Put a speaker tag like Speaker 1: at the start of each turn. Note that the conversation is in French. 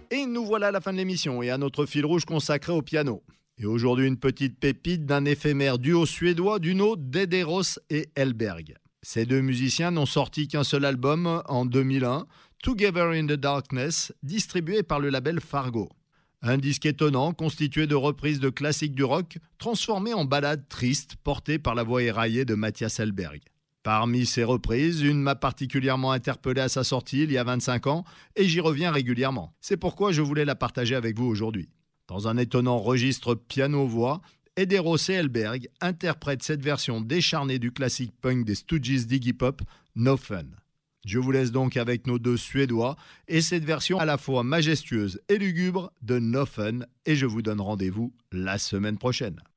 Speaker 1: Et nous voilà à la fin de l'émission et à notre fil rouge consacré au piano. Et aujourd'hui, une petite pépite d'un éphémère duo suédois du nom d'Ederos et Hellberg. Ces deux musiciens n'ont sorti qu'un seul album en 2001, Together in the Darkness, distribué par le label Fargo. Un disque étonnant constitué de reprises de classiques du rock transformées en ballades tristes portées par la voix éraillée de Mattias Hellberg. Parmi ces reprises, une m'a particulièrement interpellé à sa sortie il y a 25 ans et j'y reviens régulièrement. C'est pourquoi je voulais la partager avec vous aujourd'hui. Dans un étonnant registre piano-voix, Ederos et Hellberg interprètent cette version décharnée du classique punk des Stooges d'Iggy Pop, No Fun. Je vous laisse donc avec nos deux Suédois et cette version à la fois majestueuse et lugubre de No Fun et je vous donne rendez-vous la semaine prochaine.